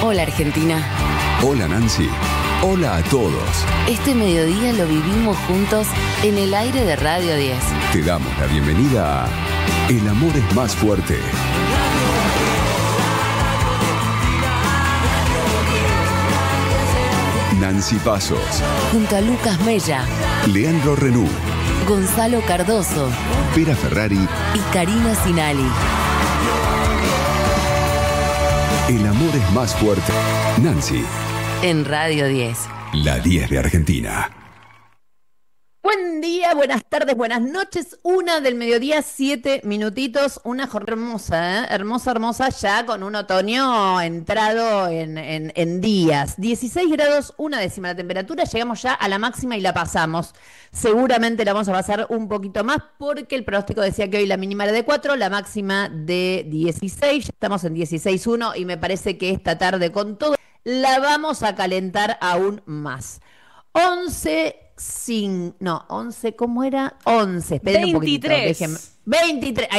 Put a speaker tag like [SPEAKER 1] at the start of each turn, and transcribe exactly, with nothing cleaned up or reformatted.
[SPEAKER 1] Hola Argentina.
[SPEAKER 2] Hola Nancy. Hola a todos.
[SPEAKER 1] Este mediodía lo vivimos juntos en el aire de Radio diez.
[SPEAKER 2] Te damos la bienvenida a El amor es más fuerte. Nancy Pasos.
[SPEAKER 1] Junto a Lucas Mella,
[SPEAKER 2] Leandro Renú.
[SPEAKER 1] Gonzalo Cardoso.
[SPEAKER 2] Pera Ferrari.
[SPEAKER 1] Y Karina Sinali.
[SPEAKER 2] El amor es más fuerte. Nancy.
[SPEAKER 1] En Radio diez.
[SPEAKER 2] La diez de Argentina.
[SPEAKER 3] Buen día, buenas tardes, buenas noches. Una del mediodía, siete minutitos. Una jornada hermosa, ¿eh? Hermosa, hermosa, ya con un otoño entrado en, en, en días. dieciséis grados, una décima la temperatura. Llegamos ya a la máxima y la pasamos. Seguramente la vamos a pasar un poquito más porque el pronóstico decía que hoy la mínima era de cuatro, la máxima de dieciséis. Estamos en dieciséis punto uno y me parece que esta tarde con todo la vamos a calentar aún más. once Sin, no, once, ¿cómo era? once, esperen un poquitito.
[SPEAKER 4] veintitrés.
[SPEAKER 3] Déjenme. veintitrés.